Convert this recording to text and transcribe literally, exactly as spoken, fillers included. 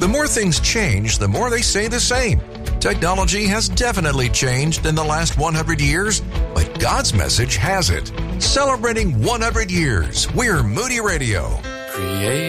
more things change, the more they stay the same. Technology has definitely changed in the last one hundred years, but God's message hasn't. Celebrating one hundred years, we're Moody Radio. Create